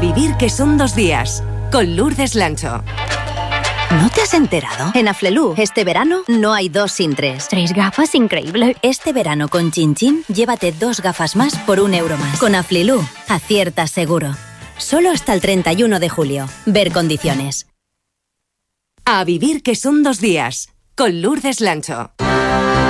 vivir que son 2 días, con Lourdes Lancho. ¿No te has enterado? En Aflelu, este verano no hay 2 sin 3. 3 gafas, increíble. Este verano con Chin Chin, llévate 2 gafas más por €1 más. Con Aflelu, aciertas seguro. Solo hasta el 31 de julio. Ver condiciones. A vivir que son 2 días, con Lourdes Lancho.